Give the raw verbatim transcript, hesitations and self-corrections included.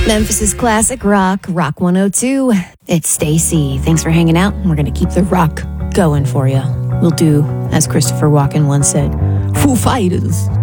Memphis's classic rock, Rock one oh two. It's Stacy. Thanks for hanging out. We're going to keep the rock going for you. We'll do, as Christopher Walken once said, Foo Fighters.